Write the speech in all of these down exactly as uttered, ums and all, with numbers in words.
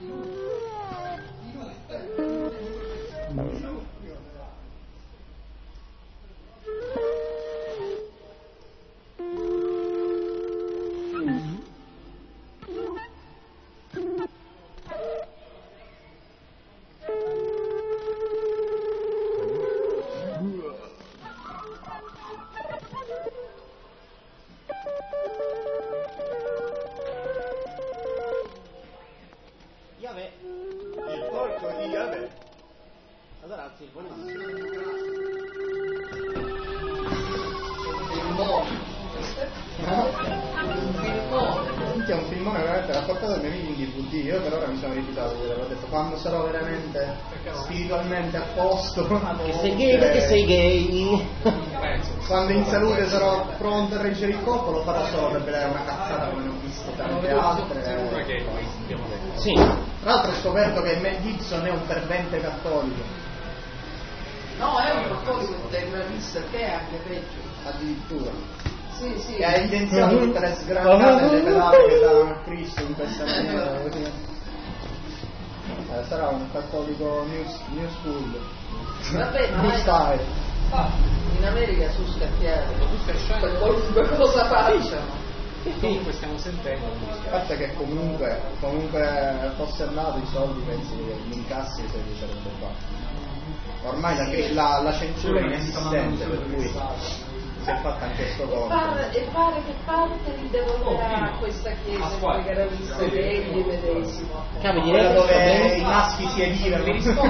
Sarò veramente spiritualmente a posto, che sei gay perché sei gay, quando in salute sarò pronto a reggere il colpo lo farò solo per vedere una cazzata come ne ho viste tante altre. Sì. Tra l'altro ho scoperto che Mel Gibson è un fervente cattolico. No, è un cattolico integralista che è anche peggio Addirittura. Sì, sì. Che ha evidenziato tutte le sgranate e le pedate che davano a Cristo in questa maniera così. Eh, sarà un cattolico new, new school. Vabbè, ma new style. Ah, in America sono scattiati per qualunque cosa facciano. Comunque stiamo sentendo. A parte che comunque, comunque fosse andato i soldi, pensi che gli incassi se li sarebbe fatti. Ormai la, la, la censura è inesistente, per cui si è fatta anche sto conto. E pare che parte li devolverà a questa chiesa che era vista che egli medesimo. Quella dove i maschi si edivano.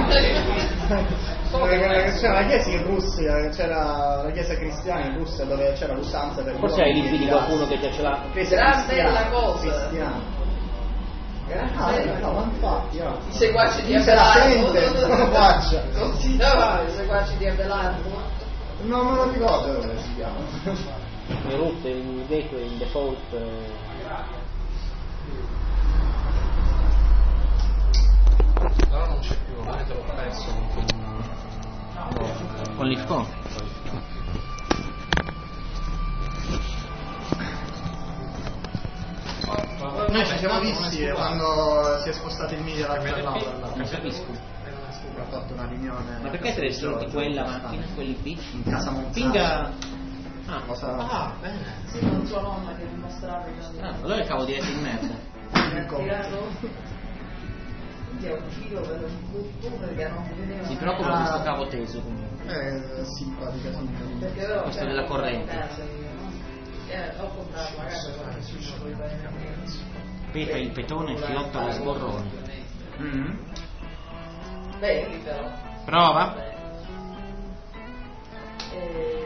C'era la chiesa in Russia, c'era la chiesa cristiana in Russia dove c'era l'usanza per forse hai libri di qualcuno che già ce l'ha. Gran bella cosa. Cristiana. Ah, no, ma infatti, no. I seguaci di Abelardo. Continuava i seguaci di Abelardo. Non me lo ricordo come si chiama. In root, in gateway, in default. Però non c'è più, ormai te l'ho perso con, no, con l'Ifcon. Noi ci siamo visti quando si è spostato il media dall'altra lato. Non capisco. Ha fatto una riunione. Ma perché te ne senti quella macchina, quelli B? In casa Monzano. Pinga. Ah, cosa? Ah, bene. Sì, non sua nonna che dimostrava che ah, allora il cavo di essere in merda. Si preoccupa di questo cavo teso comunque. Eh, simpatica, simpatica. Perché questo della corrente. Eh, ho comprato magari Peta il petone, fiotto lo sborrone. Mm. Beh, però. Prova. Eh...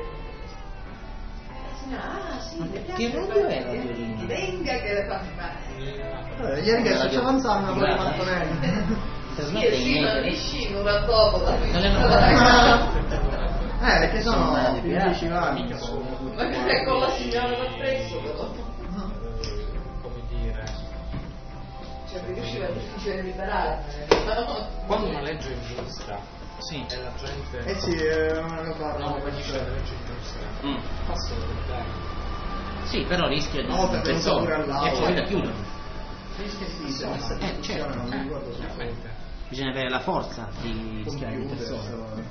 Ah, sì, ma che radio è la violina? Venga che le fa fare. Eh, ieri che ci avanzavano con le mattonelle. Trasmette in eteri. Scino da dopo da non le hanno eh, perché sono più di dieci anni. Ma che con la signora da presso però. Come dire. Cioè riusciva a difficile liberare. Quando una legge è ingiusta, sì, e la gente. Eh sì, eh, non lo parlo. No, ma dice la legge ingiusta. Mm. Passa per te. Sì, però rischia di no, per pure all'aula. e poi da chiudere. Rischia sì, sì, eh, certo. non mi ricordo Chiaramente. Bisogna avere la forza di rischiare di persone.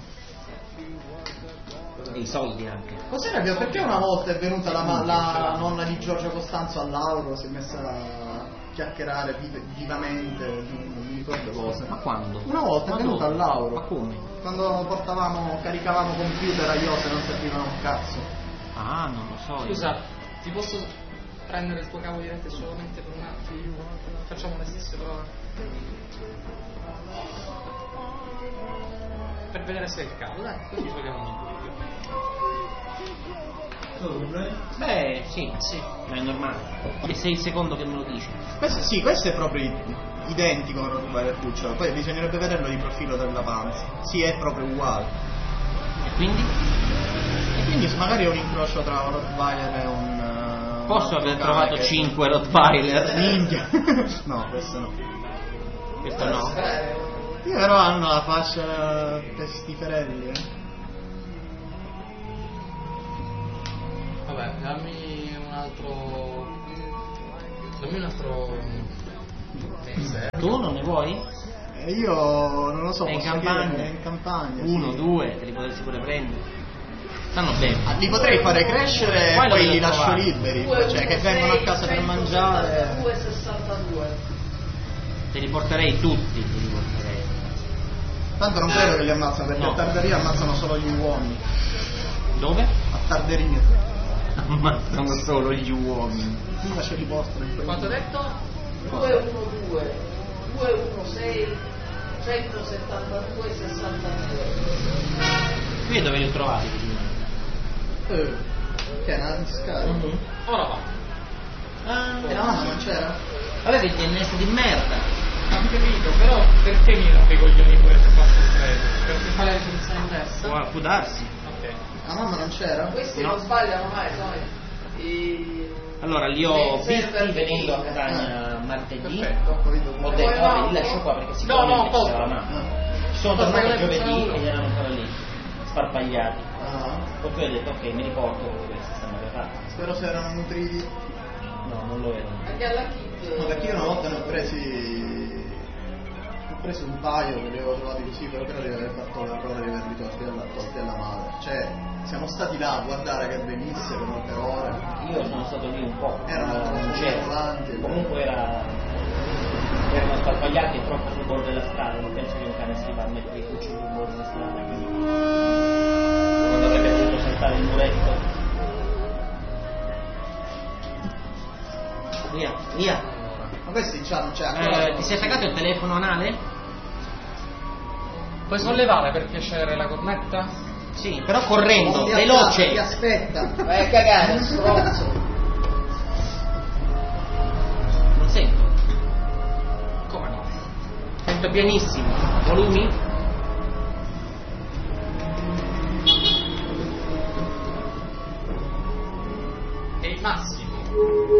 E i soldi anche. Cos'era che perché una volta è venuta la, la, la nonna di Giorgio Costanzo all'Auro, si è messa a chiacchierare viv- vivamente, non mi ricordo cosa. Ma quando? Una volta ma è venuta dove? all'Auro. Ma come? Quando portavamo, caricavamo computer a Iose non servivano un cazzo. Ah, non lo so. Scusa, ti posso prendere il tuo cavo di rete solamente per un attimo? Facciamo le stesse prove. Per vedere se è il cavo, dai, così giochiamo di più. Beh, sì, sì, ma è normale. E sei il secondo che me lo dici. Questo sì, questo è proprio identico a Rottweiler Cucciolo, poi bisognerebbe vederlo di profilo della panza. Sì, è proprio uguale. E quindi? E quindi magari è un incrocio tra un Rottweiler e un... Uh, Posso un aver trovato cinque Rottweiler? Minchia. No, questo no. Questo no? Io però hanno la fascia pestiferelli, eh. Vabbè, dammi un altro. Dammi un altro. Tu non ne vuoi? E io non lo so, È in posso campagna. chiedere, è in campagna. Uno, sì. due, te li potresti pure prendere. Stanno bene. Ah, li potrei fare crescere e Poi poi lo li devo lascio trovare. liberi, cioè che vengono a casa per mangiare. due sessantadue. Te li porterei tutti, te li porterei. Tanto non credo che li ammazzano, perché No. a Tardaria ammazzano solo gli uomini. Dove? A Tardaria. Ammazzano solo gli uomini. Prima ce li portano in quel Quanto ho detto? duecentododici, duecentosettantasei, centosettantadue, sessantadue. Qui dove li ho trovati? Eh, che è una discarica. Mm-hmm. Ora va. Ah, E la mamma non c'era? Avevi il D N S di merda. Ho capito, però perché mi rompe i coglioni pure se faccio il trade? Perché fa la risoluzione inversa? Può, può darsi. Ok. La mamma non c'era? Questi No. non sbagliano mai, sai? I... Allora li ho Sì, visti server venendo a di- Catania martedì. Perfetto. Ho capito. Ho E detto, poi vabbè, no. li lascio qua perché No, sicuramente no, c'era posto. la mamma. Ah. Ci sono Posto tornato che giovedì facciamo ed erano ancora lì, sparpagliati. Ah. Per cui ho detto, ok, mi riporto perché questi stanno per fare. Spero se erano nutriti. No, non lo vedo. Anche alla kit. No, perché io una volta ne ho presi. Ho preso un paio che li avevo trovati così, però credo di aver fatto l'errore di averli tolti alla, tolti alla madre. Cioè, siamo stati là a guardare che venisse per, per ore. Io sono stato lì un po', Erano ma non troppo c'era. volanti. Comunque era, erano sparpagliati troppo sul bordo della strada, non penso che un cane si va a mettere i cucci sul bordo della strada, quindi non dovrebbe potuto saltare il muretto. Via, via. Ma questi c'hanno, cioè ancora. Eh, ti sei attaccato il telefono anale? Puoi sollevare per piacere la cornetta? Sì, però correndo, Non ti veloce. Ti aspetta. Vai a cagare, stronzo. Non sento. Come no? Sento pianissimo. Volumi?